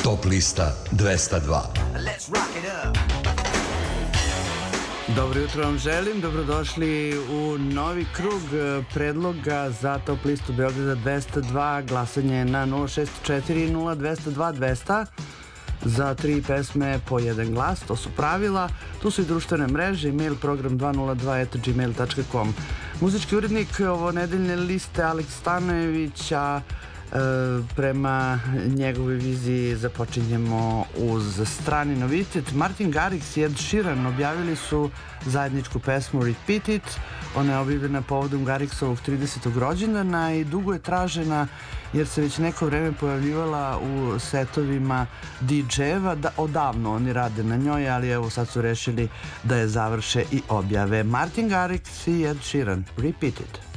Top lista 202. Dobro jutro vam želim, dobrodošli u novi krug predloga za Top listu Beograda 202, glasanje na 064 0202 200 za 3 pesme po jedan glas, to su pravila, tu su i društvene mreže, email program 202@gmail.com. Muzički urednik ovo nedeljne liste Aleks Stanojević, a prema njegove viziji započinjemo uz strani novitet. Martin Garrix i Ed Sheeran objavili su zajedničku pesmu Repeat It. Ona je objavljena povodom Garrixovog 30. rođendana i dugo je tražena jer se već neko vreme pojavljivala u setovima DJ-eva. Odavno oni rade na njoj, ali evo sad su rešili da je završe i objave. Martin Garrix i Ed Sheeran, Repeat It.